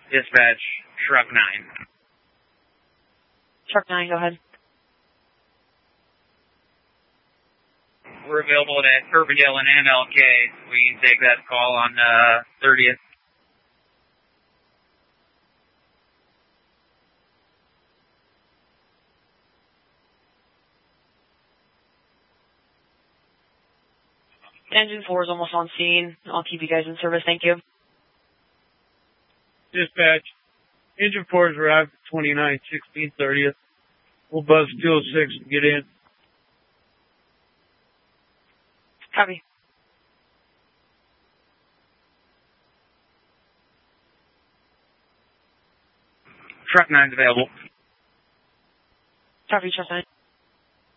Dispatch, Truck 9. Truck 9, go ahead. We're available at Urbandale and MLK. We can take that call on 30th. Engine 4 is almost on scene. I'll keep you guys in service. Thank you. Dispatch, Engine 4 is arrived at 29, 16, 30th. We'll buzz 206 and get in. Copy. Truck 9's available. Copy, Truck 9.